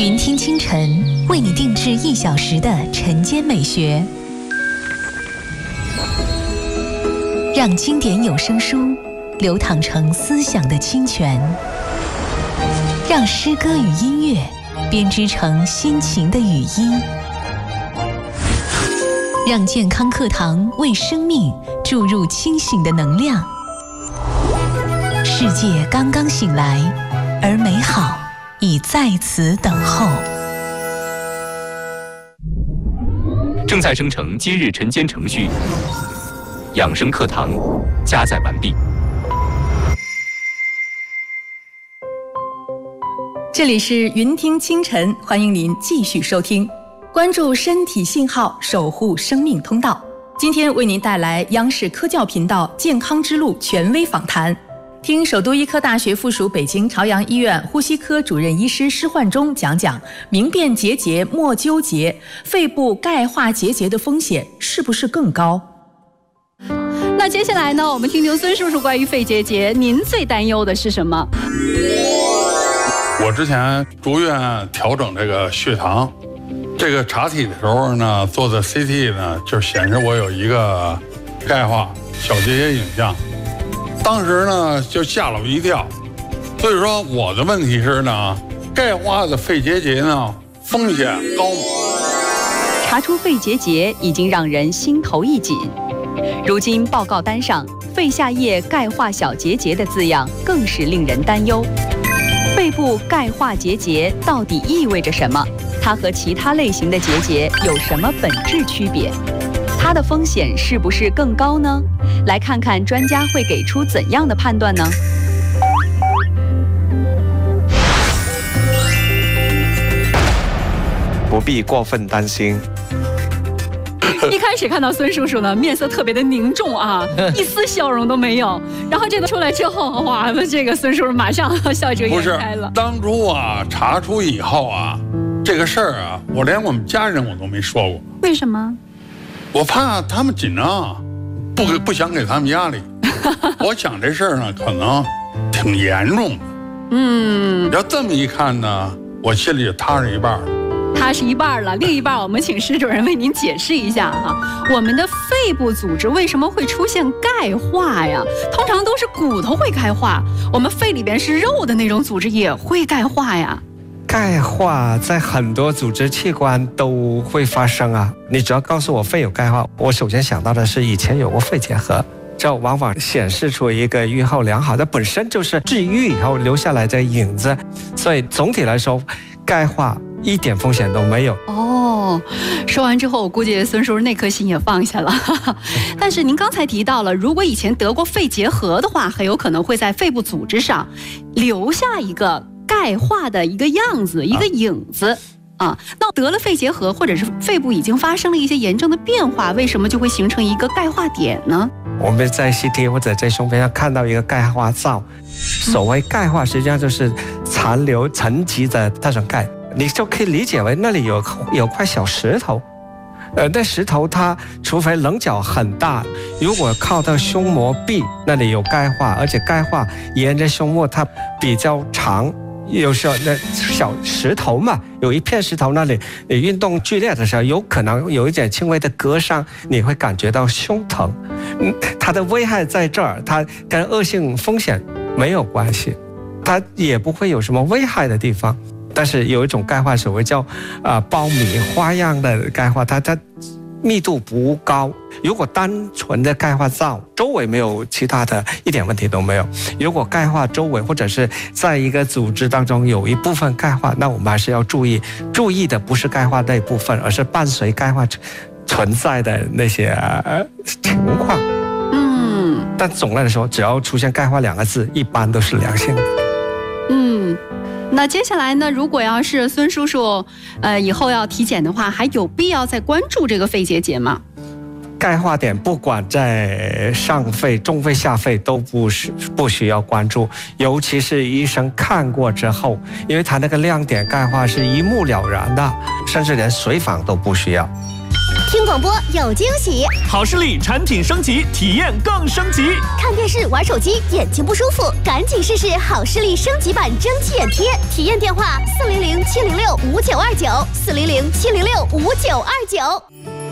云听清晨为你定制1小时的晨间美学，让经典有声书流淌成思想的清泉，让诗歌与音乐编织成心情的语音，让健康课堂为生命注入清醒的能量。世界刚刚醒来，而美好已在此等候。 正在生成今日晨间程序，养生课堂加载完毕。 这里是云听清晨，欢迎您继续收听，关注身体信号，守护生命通道。今天为您带来央视科教频道健康之路权威访谈，听首都医科大学附属北京朝阳医院呼吸科主任医师施焕忠讲讲明辨结节莫纠结，肺部钙化结节的风险是不是更高？ 那接下来呢，我们听听孙叔叔关于肺结节，您最担忧的是什么？ 我之前住院调整这个血糖，这个查体的时候呢，做的 CT 呢，就显示我有一个钙化小结节影像。当时呢就吓了我一跳，所以说我的问题是呢，钙化的肺结节呢风险高吗？ 查出肺结节已经让人心头一紧，如今报告单上肺下叶钙化小结节的字样更是令人担忧。肺部钙化结节到底意味着什么？它和其他类型的结节有什么本质区别？它的风险是不是更高呢？来看看专家会给出怎样的判断呢？ 不必过分担心。 一开始看到孙叔叔呢，面色特别的凝重啊，一丝笑容都没有。然后这个出来之后，哇，这个孙叔叔马上笑逐颜开了。 当初啊，查出以后啊，这个事儿啊，我连我们家人我都没说过。 为什么？ 我怕他们紧张，不想给他们压力。我想这事儿呢，可能挺严重的。要这么一看呢，我心里就踏实一半了。 踏实一半了，另一半我们请施主任为您解释一下哈。我们的肺部组织为什么会出现钙化呀？通常都是骨头会钙化，我们肺里边是肉的那种组织也会钙化呀。 钙化在很多组织器官都会发生啊。你只要告诉我肺有钙化，我首先想到的是以前有过肺结核，这往往显示出一个预后良好的，本身就是治愈以后留下来的影子。所以总体来说，钙化一点风险都没有。 哦，说完之后，我估计孙叔叔那颗心也放下了。但是您刚才提到了，如果以前得过肺结核的话，很有可能会在肺部组织上留下一个钙化的一个样子，一个影子啊。那得了肺结核，或者是肺部已经发生了一些炎症的变化，为什么就会形成一个钙化点呢？ 我们在 CT 或者在胸片上看到一个钙化灶，所谓钙化实际上就是残留沉积的那种钙，你就可以理解为那里有块小石头。那石头它除非棱角很大，如果靠到胸膜壁那里有钙化，而且钙化沿着胸膜它比较长，有时候那小石头嘛，有一片石头那里，你运动剧烈的时候，有可能有一点轻微的割伤，你会感觉到胸疼。它的危害在这儿，它跟恶性风险没有关系，它也不会有什么危害的地方。但是有一种钙化，所谓叫苞米花样的钙化，它密度不高。如果单纯的钙化灶周围没有其他的，一点问题都没有。如果钙化周围或者是在一个组织当中有一部分钙化，那我们还是要注意。注意的不是钙化那一部分，而是伴随钙化存在的那些情况。但总的来说，只要出现钙化2个字，一般都是良性的。 那接下来呢，如果要是孙叔叔以后要体检的话，还有必要再关注这个肺结节吗？ 钙化点不管在上肺、中肺、下肺都不需要关注，尤其是医生看过之后，因为它那个亮点钙化是一目了然的，甚至连随访都不需要。 听广播有惊喜， 好视力产品升级，体验更升级。 看电视玩手机眼睛不舒服，赶紧试试好视力升级版蒸汽眼贴。体验电话：400-706-5929，400-706-5929。